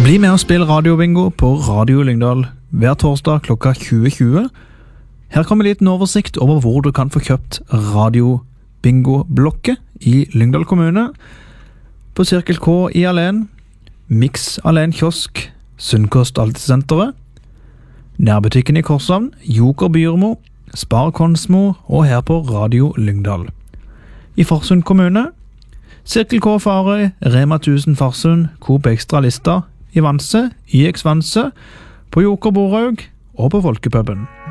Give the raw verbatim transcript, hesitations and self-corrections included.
Bli med og spill radiobingo på Radio Lyngdal hver torsdag klokka tjue tjue. Her kommer en liten oversikt over hvor du kan få kjøpt radiobingo-blokket i Lyngdal kommune. På Cirkel K i Alen, Mix Alen Kiosk, Sunnkost Altesenteret, Nærbutikken i Korshavn, Joker Byrmo, Spar Konsmo og her på Radio Lyngdal. I Farsund kommune, Cirkel K Farøy, Rema tusen Farsund, Coop Extra Lista, i Vanse, I X Vanse, på Joker Boraug og på Folkepuben.